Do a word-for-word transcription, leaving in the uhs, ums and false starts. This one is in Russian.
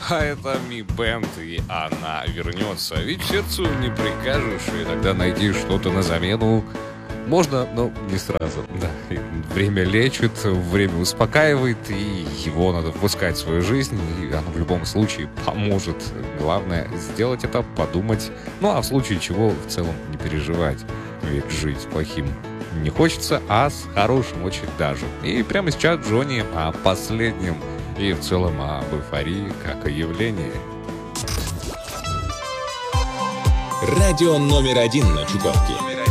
А это Ми Бэнд, и она вернется. Ведь сердцу не прикажешь, и тогда найти что-то на замену можно, но не сразу. Да. Время лечит, время успокаивает, и его надо впускать в свою жизнь, и оно в любом случае поможет. Главное сделать это, подумать, ну а в случае чего в целом не переживать. Ведь жить плохим не хочется, а с хорошим очень даже. И прямо сейчас Джонни о последнем и в целом об эйфории как о явлении. Радио номер один на Чуковке.